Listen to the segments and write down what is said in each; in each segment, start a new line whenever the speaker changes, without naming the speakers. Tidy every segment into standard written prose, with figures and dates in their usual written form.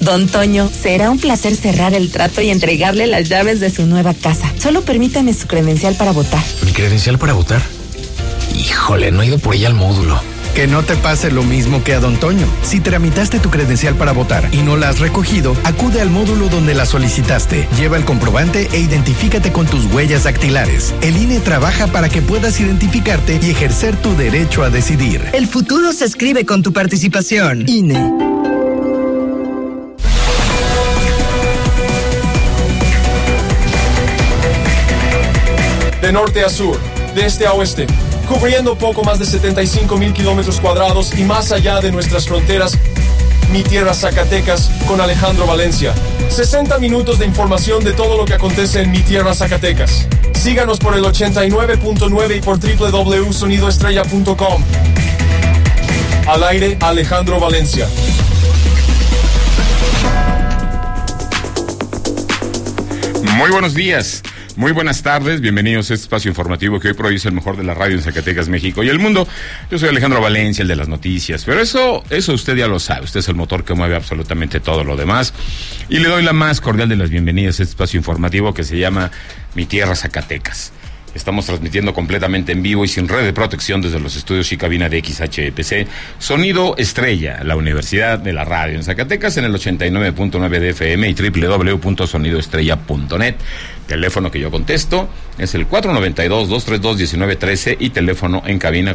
Don Toño, será un placer cerrar el trato y entregarle las llaves de su nueva casa. Solo permítame su credencial para votar.
¿Mi credencial para votar? Híjole, no he ido por ella al módulo.
Que no te pase lo mismo que a Don Toño. Si tramitaste tu credencial para votar y no la has recogido, acude al módulo donde la solicitaste. Lleva el comprobante e identifícate con tus huellas dactilares. El INE trabaja para que puedas identificarte y ejercer tu derecho a decidir.
El futuro se escribe con tu participación. INE.
De norte a sur, de este a oeste, cubriendo poco más de 75,000 kilómetros cuadrados y más allá de nuestras fronteras, Mi Tierra Zacatecas con Alejandro Valencia. 60 minutos de información de todo lo que acontece en Mi Tierra Zacatecas. Síganos por el 89.9 y por www.sonidoestrella.com. Al aire, Alejandro Valencia.
Muy buenos días. Muy buenas tardes, bienvenidos a este espacio informativo que hoy por hoy es el mejor de la radio en Zacatecas, México y el mundo. Yo soy Alejandro Valencia, el de las noticias, pero eso usted ya lo sabe, usted es el motor que mueve absolutamente todo lo demás. Y le doy la más cordial de las bienvenidas a este espacio informativo que se llama Mi Tierra Zacatecas. Estamos transmitiendo completamente en vivo y sin red de protección desde los estudios y cabina de XHPC, Sonido Estrella, la Universidad de la Radio en Zacatecas, en el 89.9 de FM y www.sonidoestrella.net. Teléfono que yo contesto es el 492-232-1913 y teléfono en cabina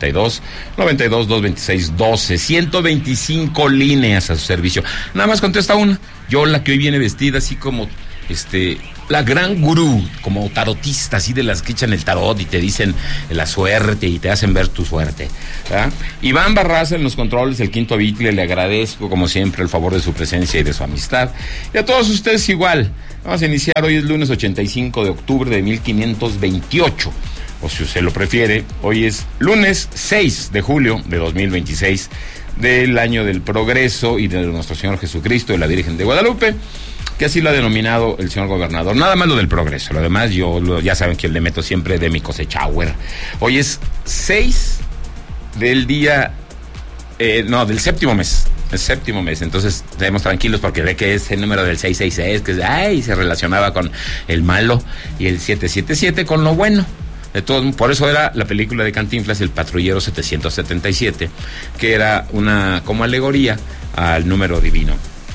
492-92-226-12. 125 líneas a su servicio. Nada más contesta una. Yo, la que hoy viene vestida así como la gran gurú, como tarotista, así de las que echan el tarot y te dicen la suerte y te hacen ver tu suerte, ¿verdad? Iván Barraza en los controles, el quinto Beatle, le agradezco como siempre el favor de su presencia y de su amistad. Y a todos ustedes igual. Vamos a iniciar, hoy es lunes 85 de octubre de 1528, o si usted lo prefiere, hoy es lunes 6 de julio de 2026, del año del progreso y de nuestro Señor Jesucristo y la Virgen de Guadalupe, que así lo ha denominado el señor gobernador. Nada más lo del progreso, lo demás ya saben que le meto siempre de mi cosechauer. Hoy es 6 del día, del séptimo mes. El séptimo mes, entonces estemos tranquilos porque ve que es el número del 666, que se relacionaba con el malo, y el 777 con lo bueno. De todo, por eso era la película de Cantinflas, El Patrullero 777, que era una como alegoría al número divino.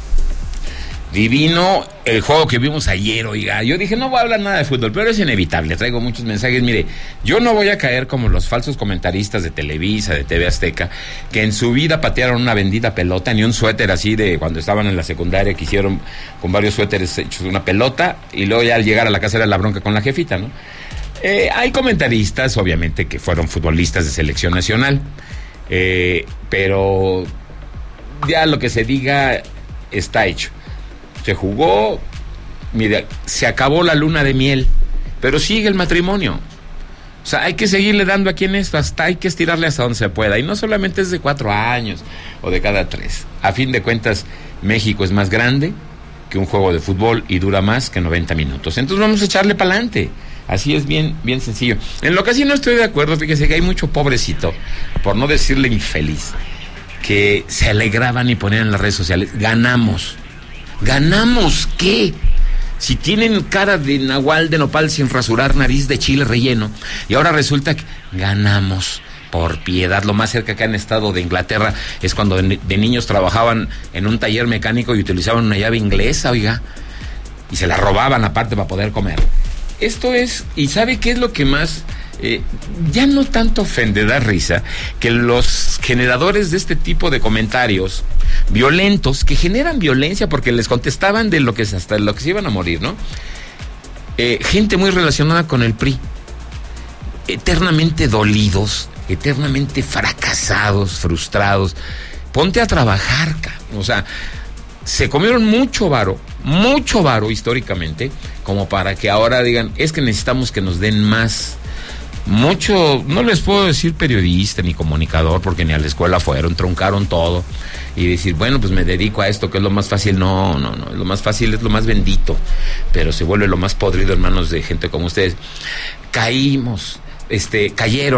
Divino, el juego que vimos ayer, oiga. Yo dije, no voy a hablar nada de fútbol, pero es inevitable, traigo muchos mensajes. Mire, yo no voy a caer como los falsos comentaristas de Televisa, de TV Azteca, que en su vida patearon una bendita pelota, ni un suéter así de cuando estaban en la secundaria, que hicieron con varios suéteres hechos de una pelota, y luego ya al llegar a la casa era la bronca con la jefita, ¿no? Hay comentaristas, obviamente, que fueron futbolistas de selección nacional, pero ya lo que se diga está hecho. Se jugó, mira, se acabó la luna de miel, pero sigue el matrimonio. O sea, hay que seguirle dando aquí en esto, hasta hay que estirarle hasta donde se pueda. Y no solamente es de 4 años o de cada 3. A fin de cuentas, México es más grande que un juego de fútbol y dura más que 90 minutos. Entonces vamos a echarle para adelante. Así es, bien sencillo. En lo que sí no estoy de acuerdo, fíjese que hay mucho pobrecito, por no decirle infeliz, que se alegraban y ponían en las redes sociales, ganamos. ¿Ganamos qué? Si tienen cara de nahual de nopal sin rasurar, nariz de chile relleno, y ahora resulta que ganamos. Por piedad, lo más cerca que han estado de Inglaterra es cuando de niños trabajaban en un taller mecánico y utilizaban una llave inglesa, oiga, y se la robaban aparte para poder comer. Esto es, ¿y sabe qué es lo que más ya no tanto ofende, da risa? Que los generadores de este tipo de comentarios violentos, que generan violencia porque les contestaban de lo que hasta lo que se iban a morir, ¿no? Gente muy relacionada con el PRI, eternamente dolidos, eternamente fracasados, frustrados. Ponte a trabajar, o sea, se comieron mucho varo históricamente, como para que ahora digan, es que necesitamos que nos den más. Mucho, no les puedo decir periodista ni comunicador, porque ni a la escuela fueron, truncaron todo, y decir, bueno, pues me dedico a esto, que es lo más fácil. No, lo más fácil es lo más bendito, pero se vuelve lo más podrido en manos de gente como ustedes. Cayeron,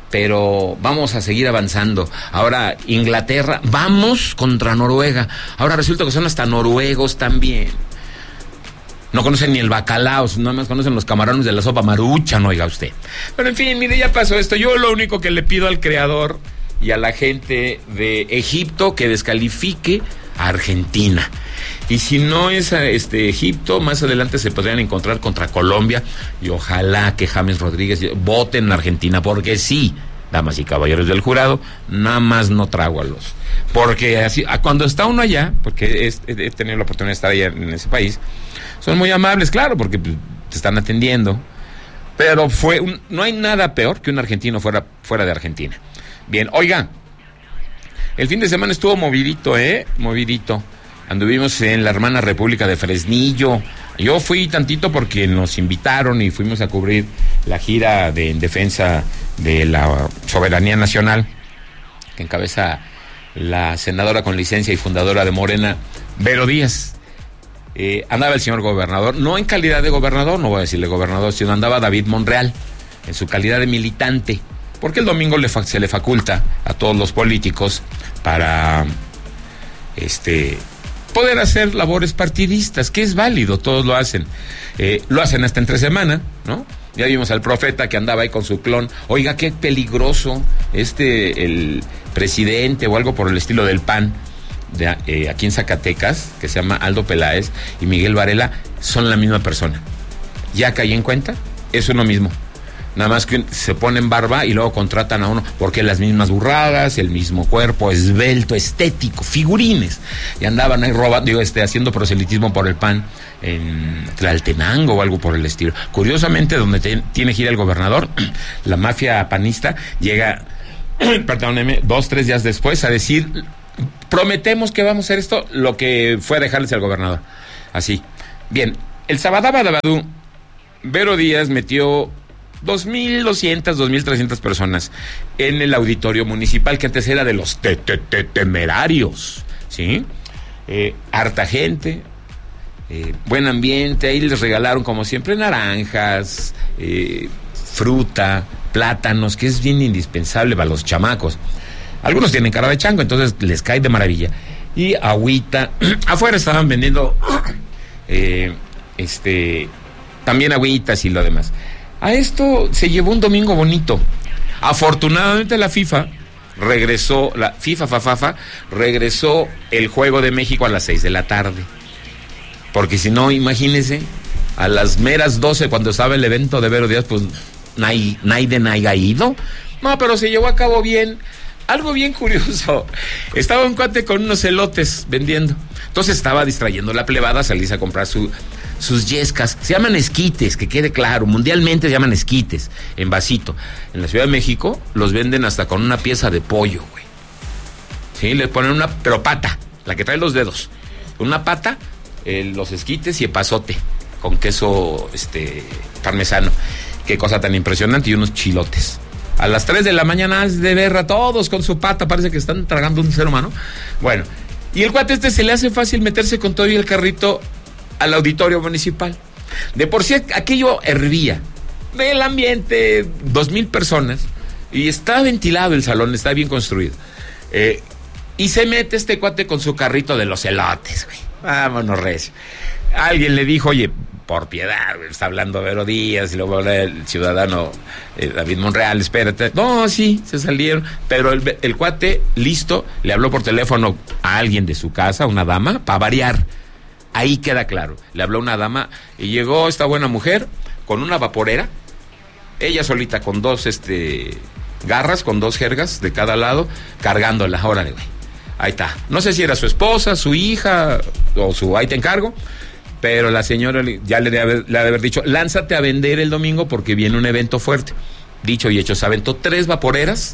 pero vamos a seguir avanzando. Ahora Inglaterra, vamos contra Noruega. Ahora resulta que son hasta noruegos también. No conocen ni el bacalao, nada más conocen los camarones de la sopa Maruchan, oiga usted. Pero en fin, mire, ya pasó esto. Yo lo único que le pido al creador y a la gente de Egipto que descalifique a Argentina. Y si no es Egipto, más adelante se podrían encontrar contra Colombia. Y ojalá que James Rodríguez voten en Argentina, porque sí, damas y caballeros del jurado, nada más no trágualos. Porque así, cuando está uno allá, porque he tenido la oportunidad de estar allá en ese país, son muy amables, claro, porque te están atendiendo. Pero no hay nada peor que un argentino fuera de Argentina. Bien, oiga, el fin de semana estuvo movidito, movidito. Anduvimos en la hermana República de Fresnillo. Yo fui tantito porque nos invitaron y fuimos a cubrir la gira en defensa de la soberanía nacional que encabeza la senadora con licencia y fundadora de Morena, Vero Díaz. Andaba el señor gobernador, no en calidad de gobernador, no voy a decirle gobernador, sino andaba David Monreal en su calidad de militante, porque el domingo se le faculta a todos los políticos para poder hacer labores partidistas, que es válido, todos lo hacen. Lo hacen hasta entre semana, ¿no? Ya vimos al Profeta que andaba ahí con su clon. Oiga, qué peligroso el presidente o algo por el estilo del PAN de aquí en Zacatecas, que se llama Aldo Peláez, y Miguel Varela, son la misma persona. ¿Ya caí en cuenta? Es uno mismo. Nada más que se ponen barba y luego contratan a uno, porque las mismas burradas, el mismo cuerpo, esbelto, estético, figurines. Y andaban ahí robando, haciendo proselitismo por el PAN en Tlaltenango o algo por el estilo. Curiosamente, donde tiene que ir el gobernador, la mafia panista llega, perdóneme, 2-3 días después a decir: prometemos que vamos a hacer esto, lo que fue a dejarles al gobernador. Así. Bien, el Sabadabadabadú, Vero Díaz metió 2.200, 2.300 personas en el auditorio municipal, que antes era de los temerarios, ¿sí? Harta gente, buen ambiente, ahí les regalaron como siempre naranjas, fruta, plátanos, que es bien indispensable para los chamacos. Algunos tienen cara de chango, entonces les cae de maravilla. Y agüita, afuera estaban vendiendo también agüitas y lo demás. A esto se llevó un domingo bonito. Afortunadamente la FIFA regresó el Juego de México a las 6 de la tarde. Porque si no, imagínense, a las meras 12, cuando estaba el evento de Vero Díaz, pues nadie haya ido. No, pero se llevó a cabo bien. Algo bien curioso. Estaba un cuate con unos elotes vendiendo. Entonces estaba distrayendo la plebada, salís a comprar sus yescas. Se llaman esquites, que quede claro. Mundialmente se llaman esquites, en vasito. En la Ciudad de México los venden hasta con una pieza de pollo, güey. Sí, le ponen pero pata, la que trae los dedos. Una pata, los esquites y epazote, con queso parmesano. Qué cosa tan impresionante, y unos chilotes. A las 3 de la mañana de berra, todos con su pata, parece que están tragando un ser humano. Bueno, y el cuate se le hace fácil meterse con todo y el carrito al auditorio municipal. De por sí aquello hervía. Del ambiente, 2,000 personas, y está ventilado el salón, está bien construido. Y se mete este cuate con su carrito de los elotes, güey. Vámonos, recio. Alguien le dijo: oye, por piedad, está hablando Vero Díaz, y luego el ciudadano David Monreal, espérate. No, sí, se salieron, pero el cuate, listo, le habló por teléfono a alguien de su casa, una dama, para variar. Ahí queda claro, le habló una dama y llegó esta buena mujer con una vaporera, ella solita con 2 garras, con 2 jergas de cada lado, cargándola. Órale, güey, ahí está. No sé si era su esposa, su hija o ahí te encargo. Pero la señora ya le ha de haber dicho: lánzate a vender el domingo porque viene un evento fuerte. Dicho y hecho, se aventó 3 vaporeras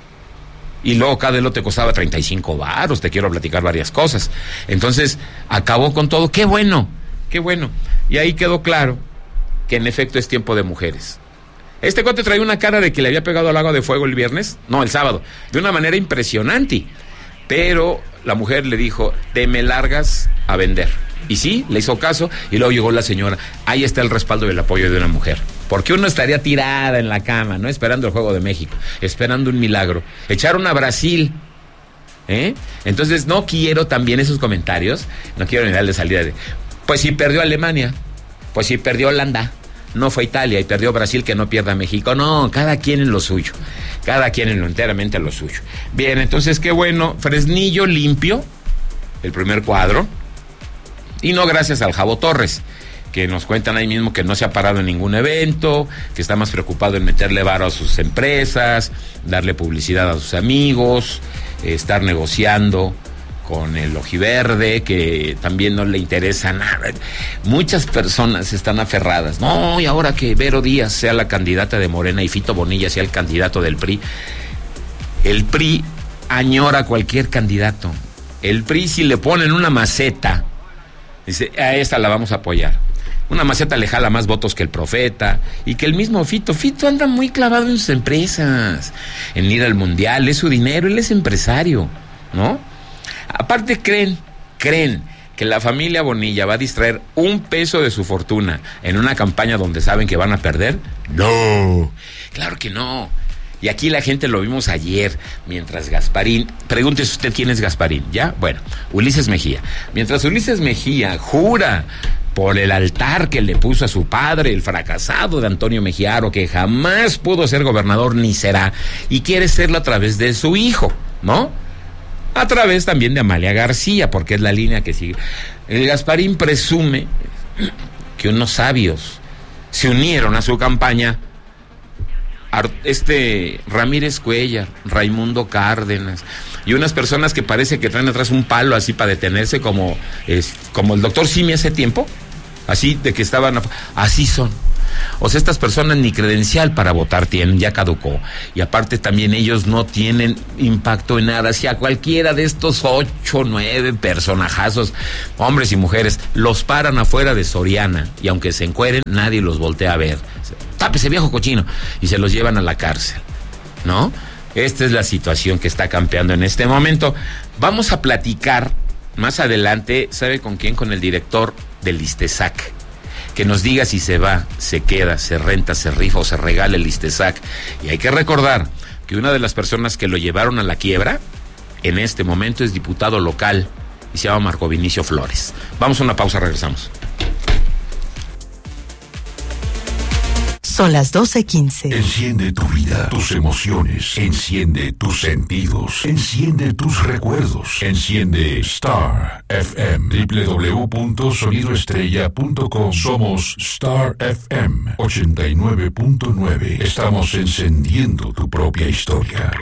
y luego cada elote costaba 35 varos. Te quiero platicar varias cosas. Entonces, acabó con todo. ¡Qué bueno! ¡Qué bueno! Y ahí quedó claro que en efecto es tiempo de mujeres. Este cuate traía una cara de que le había pegado al agua de fuego el sábado, de una manera impresionante. Pero la mujer le dijo: te me largas a vender. Y sí, le hizo caso, y luego llegó la señora. Ahí está el respaldo y el apoyo de una mujer. porque uno estaría tirada en la cama, ¿no? Esperando el Juego de México, esperando un milagro. Echaron a Brasil, Entonces no quiero también esos comentarios, no quiero ni darle salida de, pues si perdió Alemania, pues si perdió Holanda, no fue Italia, y perdió Brasil, que no pierda México. No, cada quien en lo suyo, cada quien en lo enteramente en lo suyo. Bien, entonces qué bueno, Fresnillo limpio, el primer cuadro, y no gracias al Jabo Torres, que nos cuentan ahí mismo que no se ha parado en ningún evento, que está más preocupado en meterle varo a sus empresas, darle publicidad a sus amigos, estar negociando con el ojiverde, que también no le interesa nada. Muchas personas están aferradas. No, y ahora que Vero Díaz sea la candidata de Morena y Fito Bonilla sea el candidato del PRI. El PRI añora cualquier candidato. El PRI, si le ponen una maceta, dice, a esta la vamos a apoyar. Una maceta le jala más votos que el Profeta y que el mismo Fito. Fito anda muy clavado en sus empresas, en ir al mundial, es su dinero, él es empresario, ¿no? Aparte creen que la familia Bonilla va a distraer un peso de su fortuna en una campaña donde saben que van a perder. No, claro que no. Y aquí la gente lo vimos ayer, mientras Gasparín, pregúntese usted quién es Gasparín, ¿ya? Bueno, Ulises Mejía. Mientras Ulises Mejía jura por el altar que le puso a su padre, el fracasado de Antonio Mejía Aro, que jamás pudo ser gobernador ni será, y quiere serlo a través de su hijo, ¿no? A través también de Amalia García, porque es la línea que sigue. El Gasparín presume que unos sabios se unieron a su campaña, Ramírez Cuellar, Raimundo Cárdenas, y unas personas que parece que traen atrás un palo así para detenerse, como el doctor Simi hace tiempo, así de que estaban, así son. O sea, estas personas ni credencial para votar tienen, ya caducó. Y aparte también ellos no tienen impacto en nada. Si a cualquiera de estos 8, 9 personajazos, hombres y mujeres, los paran afuera de Soriana, y aunque se encueren, nadie los voltea a ver. Tápese, viejo cochino, y se los llevan a la cárcel, ¿no? Esta es la situación que está campeando en este momento. Vamos a platicar más adelante, ¿sabe con quién? Con el director del ISTESAC, que nos diga si se va, se queda, se renta, se rifa o se regala el ISTESAC. Y hay que recordar que una de las personas que lo llevaron a la quiebra en este momento es diputado local y se llama Marco Vinicio Flores. Vamos a una pausa, regresamos.
Son las 12:15.
Enciende tu vida, tus emociones, enciende tus sentidos, enciende tus recuerdos, enciende Star FM, www.sonidoestrella.com. Somos Star FM 89.9. Estamos encendiendo tu propia historia.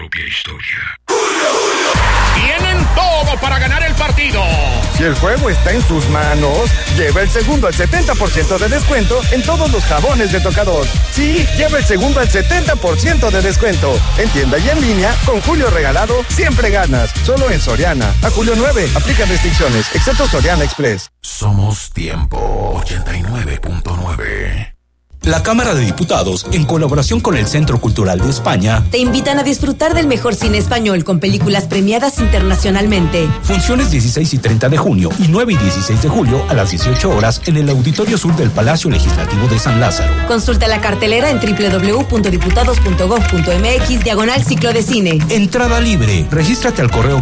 Tienen todo para ganar el partido.
Si el juego está en sus manos, lleva el segundo al 70% de descuento en todos los jabones de tocador. Sí, lleva el segundo al 70% de descuento. En tienda y en línea, con Julio Regalado, siempre ganas. Solo en Soriana. A julio 9, aplican restricciones, excepto Soriana Express.
Somos Tiempo 89.9.
La Cámara de Diputados, en colaboración con el Centro Cultural de España,
te invitan a disfrutar del mejor cine español con películas premiadas internacionalmente.
Funciones 16 y 30 de junio y 9 y 16 de julio a las 18 horas en el Auditorio Sur del Palacio Legislativo de San Lázaro.
Consulta la cartelera en www.diputados.gov.mx/ciclo de cine.
Entrada libre. Regístrate al correo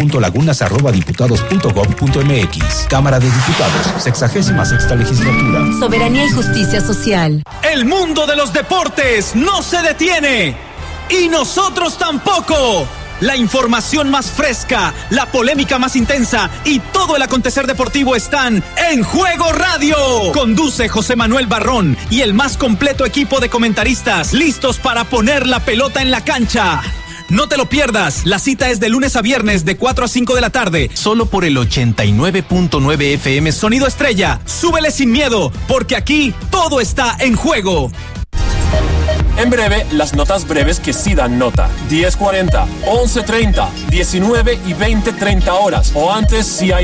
gabriela.lagunas@diputados.gov.mx. Cámara de Diputados, 66ª Legislatura.
Soberanía y justicia social.
El mundo de los deportes no se detiene. Y nosotros tampoco. La información más fresca, la polémica más intensa y todo el acontecer deportivo están en Juego Radio. Conduce José Manuel Barrón y el más completo equipo de comentaristas listos para poner la pelota en la cancha. No te lo pierdas, la cita es de lunes a viernes de 4 a 5 de la tarde, solo por el 89.9 FM Sonido Estrella. Súbele sin miedo, porque aquí todo está en juego.
En breve, las notas breves que sí dan nota. 10:40, 11:30, 19 y 20:30 horas. O antes si hay